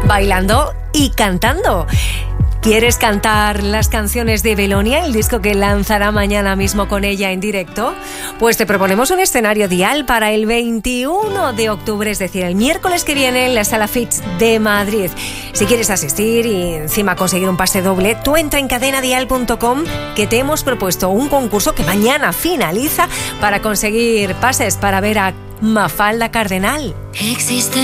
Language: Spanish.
bailando y cantando. ¿Quieres cantar las canciones de Belonia, el disco que lanzará mañana mismo con ella en directo? Pues te proponemos un escenario Dial para el 21 de octubre, es decir, el miércoles que viene en la Sala Fitch de Madrid. Si quieres asistir y encima conseguir un pase doble, tú entra en cadenadial.com, que te hemos propuesto un concurso que mañana finaliza para conseguir pases para ver a Mafalda Cardenal. Existe